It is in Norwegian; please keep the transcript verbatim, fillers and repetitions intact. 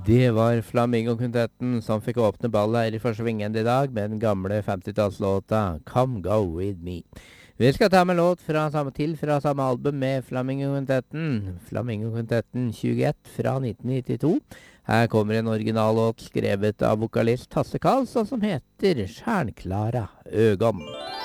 Det var Flamingo-kvintetten som fikk åpne ballet her i første svingende i dag med den gamle femtitallslåta Come Go With Me. Vi skal ta med låt fra samme til fra samme album med Flamingo-kvintetten. Flamingo-kvintetten tjueett fra nitten nittito. Her kommer en originallåt skrevet av vokalist Hasse Karlsson som heter Stjärnklara ögon.